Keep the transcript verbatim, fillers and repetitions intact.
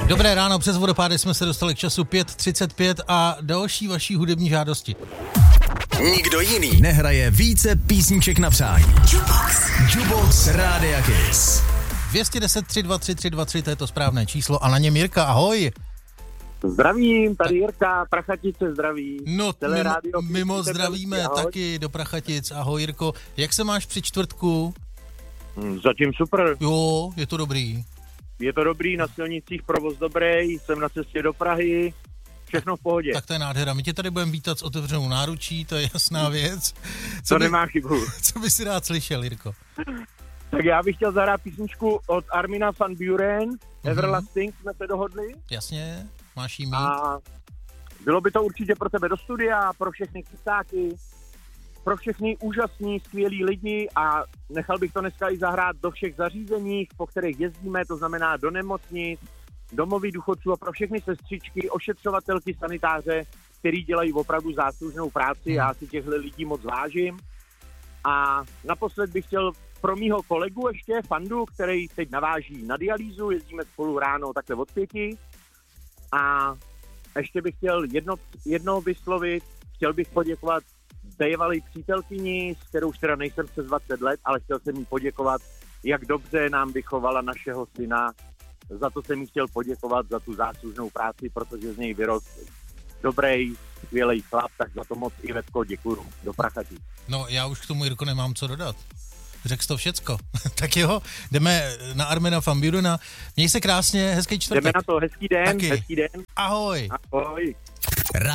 Dobré ráno, přes vodopády jsme se dostali k času pět třicet pět a další vaší hudební žádosti. Nikdo jiný nehraje více písniček na přání. Jukebox. Jukebox Rádia Kiss. dvě stě deset tři dva tři tři dva tři, to je to správné číslo a na něm Jirka, ahoj. Zdravím, tady Jirka, Prachatice zdraví. No, mimo, rádio, mimo zdravíme ahoj. Taky do Prachatic, ahoj Jirko. Jak se máš při čtvrtku? Hmm, zatím super. Jo, je to dobrý. Je to dobrý, na silnicích provoz dobrý, jsem na cestě do Prahy, všechno v pohodě. Tak to je nádhera. My tě tady budeme vítat s otevřenou náručí, to je jasná věc. Co to by, nemá chybu. Co by si rád slyšel, Jirko? Tak já bych chtěl zahrát písničku od Armina van Buuren, mm-hmm. Everlasting, jsme se dohodli. Jasně, máš jí mít. A bylo by to určitě pro tebe do studia, pro všechny chytáky, pro všechny úžasní, skvělí lidi a nechal bych to dneska i zahrát do všech zařízeních, po kterých jezdíme, to znamená do nemocnic, domovy důchodců a pro všechny sestřičky, ošetřovatelky, sanitáře, který dělají opravdu záslužnou práci. Já si těchto lidí moc vážím. A naposled bych chtěl pro mýho kolegu ještě, Fandu, který teď naváží na dialýzu, jezdíme spolu ráno takhle od pěti. A ještě bych chtěl jedno, jedno vyslovit, chtěl bych poděkovat bývalý přítelkyni, s kterou už teda nejsem přes dvacet let, ale chtěl jsem jí poděkovat, jak dobře nám vychovala našeho syna. Za to jsem jí chtěl poděkovat, za tu záslužnou práci, protože z něj vyrost dobrý, skvělej chlap, tak za to moc Ivetko děkuju. Do Prachatic. No, já už k tomu, Jirko, nemám co dodat. Řekl jsi to všecko. Tak jo, jdeme na Armina van Buurena. Měj se krásně, hezký čtvrtek. Jdeme na to, hezký den, Taky. hezký den. Ahoj. Ahoj.